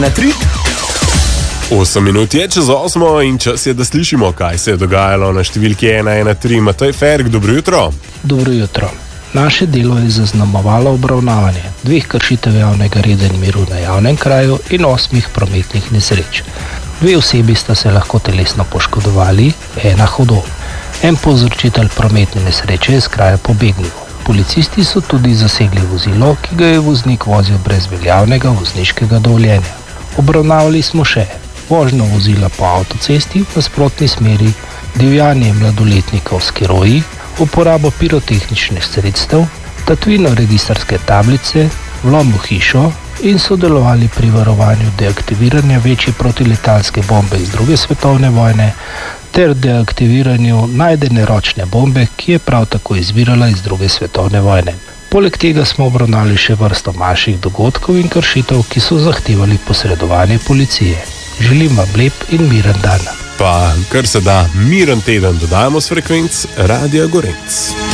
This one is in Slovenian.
Na 3. 8 minut je čez 8 in čas je, da slišimo, kaj se je dogajalo na številki 113. Matej Ferk, dobro jutro. Dobro jutro. Naše delo je zaznamovalo obravnavanje 2 kršitev javnega reda in miru na javnem kraju in 8 prometnih nesreč. 2 osebi sta se lahko telesno poškodovali, 1 hudo. En povzročitelj prometne nesreče je s kraja pobegnil. Policisti so tudi zasegli vozilo, ki ga je voznik vozil brez veljavnega vozniškega dovoljenja. Obravnavali smo še vožnjo vozila po avtocesti v nasprotni smeri, divjanje mladoletnikov s keroji, uporabo pirotehničnih sredstev, tatvino registrske tablice, vlom v hišo in sodelovali pri varovanju deaktiviranja večje protiletalske bombe iz 2. svetovne vojne ter deaktiviranju najdene ročne bombe, ki je prav tako izvirala iz 2. svetovne vojne. Poleg tega smo obravnali še vrsto manjših dogodkov in kršitev, ki so zahtevali posredovanje policije. Želim vam lep in miren dan. Pa kar se da miren teden dodajamo s frekvenc Radia Gorenc.